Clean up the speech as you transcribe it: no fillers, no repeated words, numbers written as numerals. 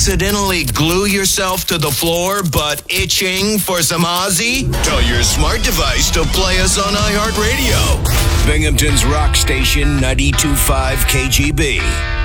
accidentally glue yourself to the floor but itching for some Ozzy? Tell your smart device to play us on iHeartRadio. Binghamton's Rock Station 92.5 KGB.